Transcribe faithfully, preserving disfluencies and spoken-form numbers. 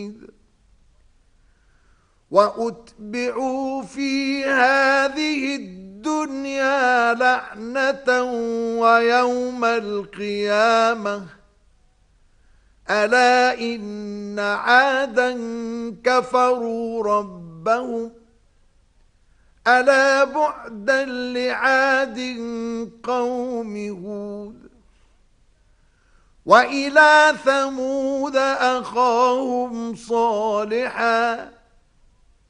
وأتبعوا في هذه الدنيا لعنة ويوم القيامة ألا إن عادا كفروا ربهم ألا بعدا لعاد قوم هود وإلى ثمود أخاهم صالحا